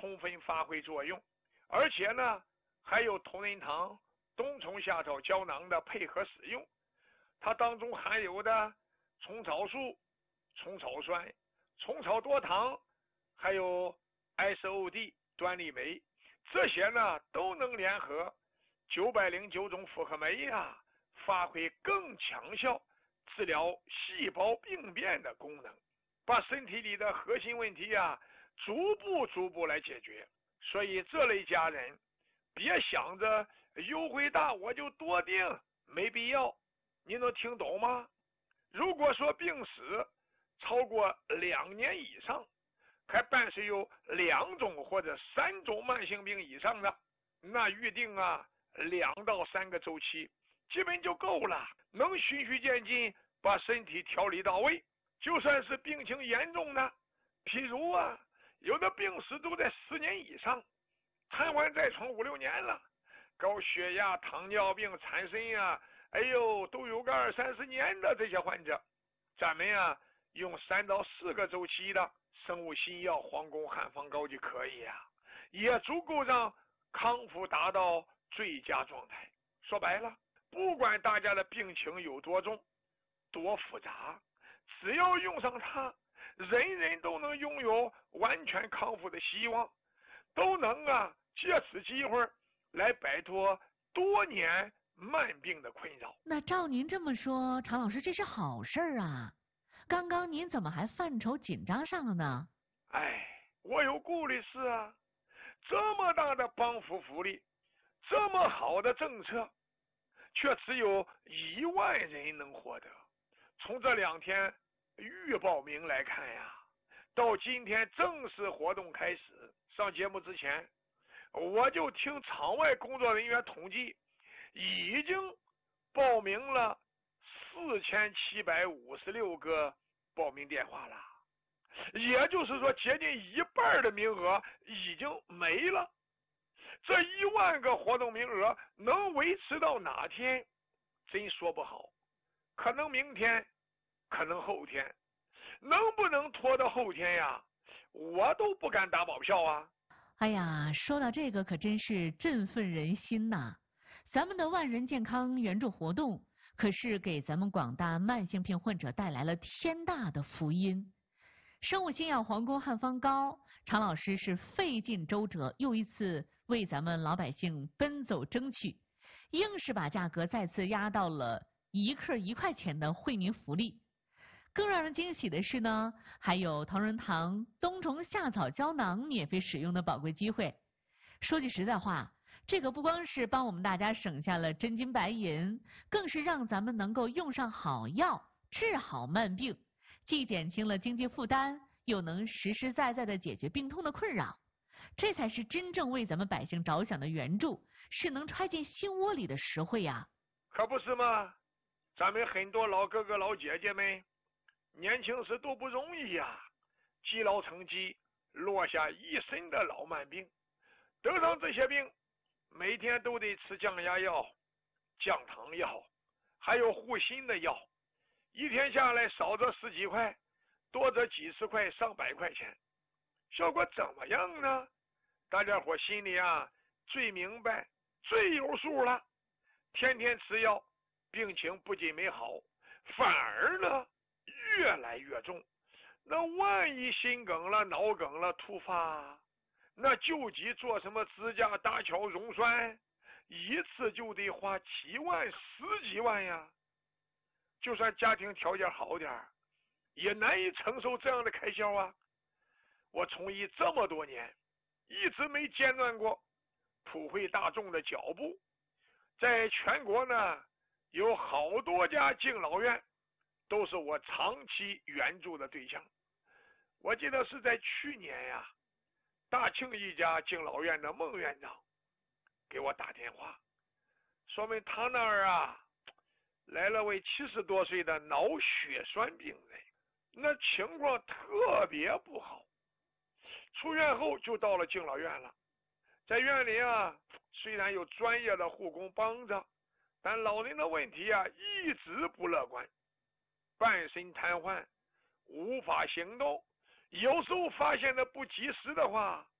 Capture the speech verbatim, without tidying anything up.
充分发挥作用，而且呢还有同仁堂冬虫夏草胶囊的配合使用，它当中含有的虫草素、虫草酸、虫草多糖，还有 S O D 端粒酶，这些呢都能联合九百零九种复合酶呀，发挥更强效治疗细胞病变的功能，把身体里的核心问题呀逐步逐步来解决。所以这类家人别想着优惠大我就多订，没必要。你能听懂吗？如果说病史超过两年以上，还伴随有两种或者三种慢性病以上的，那预定啊两到三个周期基本就够了，能循序渐进把身体调理到位。就算是病情严重的，譬如啊有的病史都在十年以上，瘫痪在床五六年了，高血压、糖尿病、产生呀，哎呦都有个二三十年的这些患者，咱们呀用三到四个周期的生物新药黄宫汉方膏就可以啊，也足够让康复达到最佳状态。说白了，不管大家的病情有多重多复杂，只要用上它，人人都能拥有完全康复的希望，都能啊借此机会来摆脱多年慢病的困扰。 那照您这么说，常老师这是好事儿啊，刚刚您怎么还犯愁紧张上了呢？ 哎，我有顾虑是啊，这么大的帮扶福利，这么好的政策，却只有一万人能获得。从这两天预报名来看呀，到今天正式活动开始，上节目之前我就听场外工作人员统计，已经报名了四千七百五十六个报名电话了，也就是说接近一半的名额已经没了。这一万个活动名额能维持到哪天真说不好，可能明天，可能后天，能不能拖到后天呀，我都不敢打保票啊。 哎呀，说到这个可真是振奋人心呐！咱们的万人健康援助活动可是给咱们广大慢性病患者带来了天大的福音。生物新药黄宫汉方膏，常老师是费尽周折，又一次为咱们老百姓奔走争取，硬是把价格再次压到了一克一块钱的惠民福利。更让人惊喜的是呢，还有同仁堂冬虫夏草胶囊免费使用的宝贵机会。说句实在话，这个不光是帮我们大家省下了真金白银，更是让咱们能够用上好药，治好慢病，既减轻了经济负担，又能实实在在的解决病痛的困扰。这才是真正为咱们百姓着想的援助，是能揣进心窝里的实惠呀！ 可不是吗？咱们很多老哥哥老姐姐们年轻时都不容易呀，积劳成疾，落下一身的老慢病，得上这些病每天都得吃降压药、降糖药，还有护心的药，一天下来少则十几块，多则几十块上百块钱，效果怎么样呢？大家伙心里啊最明白最有数了。天天吃药，病情不仅没好，反而呢越来越重。那万一心梗了、脑梗了突发，那救急做什么支架、搭桥、溶栓，一次就得花几万、十几万呀。就算家庭条件好点，也难以承受这样的开销啊。我从医这么多年，一直没间断过普惠大众的脚步。在全国呢，有好多家敬老院都是我长期援助的对象。我记得是在去年呀，大庆一家敬老院的孟院长给我打电话，说明他那儿啊来了位七十多岁的脑血栓病人，那情况特别不好，出院后就到了敬老院了。在院里啊，虽然有专业的护工帮着，但老人的问题啊一直不乐观，半身瘫痪，无法行动，有时候发现的不及时的话，